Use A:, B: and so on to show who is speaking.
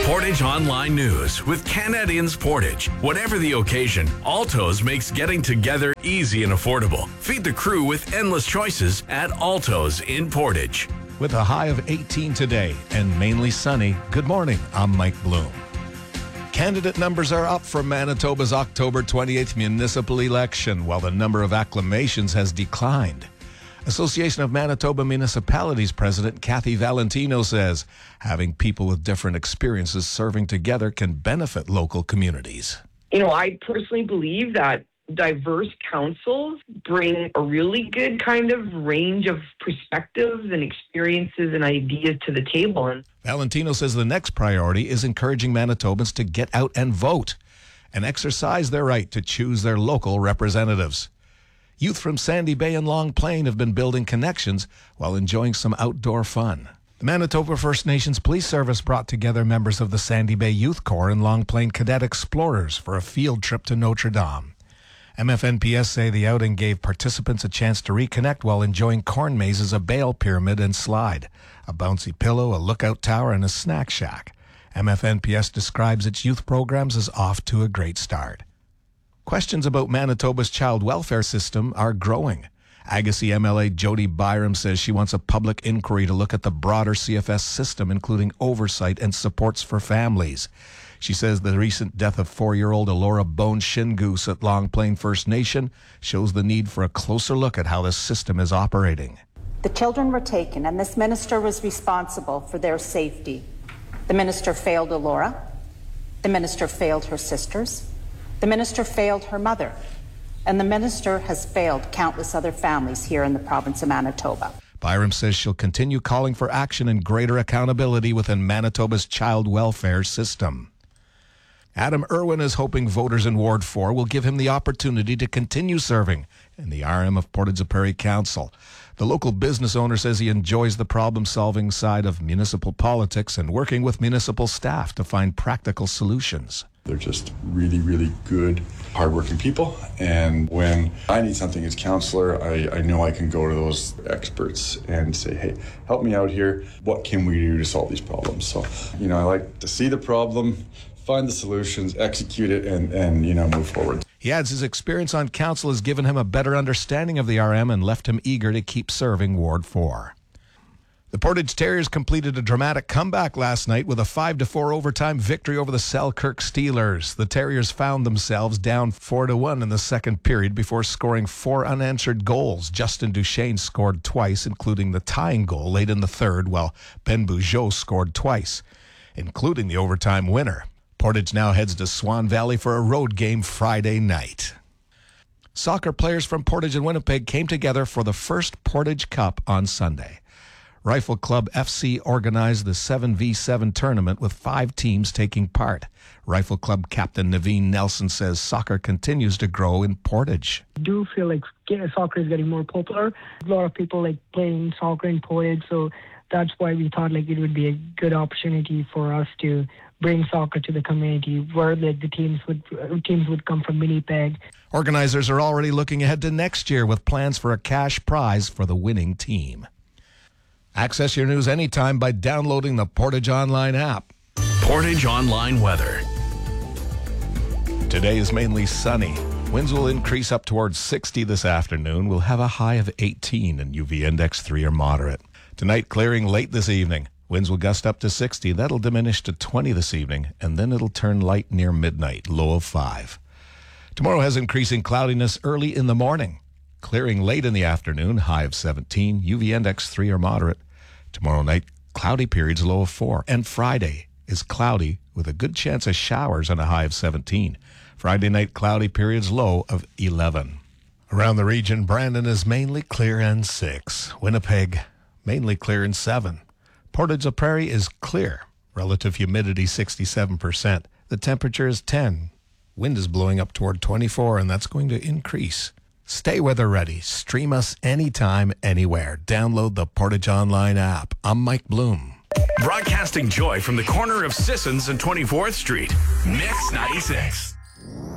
A: Portage Online News with Canadians Portage. Whatever the occasion, Alto's makes getting together easy and affordable. Feed the crew with endless choices at Alto's in Portage.
B: With a high of 18 today and mainly sunny, good morning, I'm Mike Bloom. Candidate numbers are up for Manitoba's October 28th municipal election, while the number of acclamations has declined. Association of Manitoba Municipalities President Kathy Valentino says having people with different experiences serving together can benefit local communities.
C: I personally believe that diverse councils bring a really good kind of range of perspectives and experiences and ideas to the table. And
B: Valentino says the next priority is encouraging Manitobans to get out and vote and exercise their right to choose their local representatives. Youth from Sandy Bay and Long Plain have been building connections while enjoying some outdoor fun. The Manitoba First Nations Police Service brought together members of the Sandy Bay Youth Corps and Long Plain Cadet Explorers for a field trip to Notre Dame. MFNPS say the outing gave participants a chance to reconnect while enjoying corn mazes, a bale pyramid and slide, a bouncy pillow, a lookout tower, and a snack shack. MFNPS describes its youth programs as off to a great start. Questions about Manitoba's child welfare system are growing. Agassiz MLA Jody Byram says she wants a public inquiry to look at the broader CFS system, including oversight and supports for families. She says the recent death of 4-year-old Elora Bone Shingoose at Long Plain First Nation shows the need for a closer look at how the system is operating.
D: The children were taken, and this minister was responsible for their safety. The minister failed Elora. The minister failed her sisters. The minister failed her mother, and the minister has failed countless other families here in the province of Manitoba.
B: Byram says she'll continue calling for action and greater accountability within Manitoba's child welfare system. Adam Irwin is hoping voters in Ward 4 will give him the opportunity to continue serving in the RM of Portage Prairie Council. The local business owner says he enjoys the problem-solving side of municipal politics and working with municipal staff to find practical solutions.
E: They're just really, really good, hardworking people. And when I need something as councillor, I know I can go to those experts and say, hey, help me out here. What can we do to solve these problems? So, I like to see the problem, find the solutions, execute it, and move forward.
B: He adds his experience on council has given him a better understanding of the RM and left him eager to keep serving Ward 4. The Portage Terriers completed a dramatic comeback last night with a 5-4 overtime victory over the Selkirk Steelers. The Terriers found themselves down 4-1 in the second period before scoring 4 unanswered goals. Justin Duchesne scored twice, including the tying goal late in the third, while Ben Bugeaud scored twice, including the overtime winner. Portage now heads to Swan Valley for a road game Friday night. Soccer players from Portage and Winnipeg came together for the first Portage Cup on Sunday. Rifle Club FC organized the 7v7 tournament with 5 teams taking part. Rifle Club captain Naveen Nelson says soccer continues to grow in Portage.
F: I do feel like soccer is getting more popular. A lot of people like playing soccer in Portage, so that's why we thought it would be a good opportunity for us to bring soccer to the community, where the teams would come from Winnipeg. Organizers
B: are already looking ahead to next year with plans for a cash prize for the winning team. Access your news anytime by downloading the Portage Online app.
A: Portage Online weather.
B: Today is mainly sunny. Winds will increase up towards 60 this afternoon. We'll have a high of 18 and UV index 3 are moderate. Tonight, clearing late this evening. Winds will gust up to 60. That'll diminish to 20 this evening, and then it'll turn light near midnight, low of 5. Tomorrow has increasing cloudiness early in the morning. Clearing late in the afternoon, high of 17. UV index 3 are moderate. Tomorrow night, cloudy periods, low of 4. And Friday is cloudy with a good chance of showers and a high of 17. Friday night, cloudy periods, low of 11. Around the region, Brandon is mainly clear and 6. Winnipeg, mainly clear and 7. Portage la Prairie is clear. Relative humidity 67%. The temperature is 10. Wind is blowing up toward 24, and that's going to increase. Stay weather ready. Stream us anytime, anywhere. Download the Portage Online app. I'm Mike Bloom.
A: Broadcasting joy from the corner of Sissons and 24th Street. Mix 96.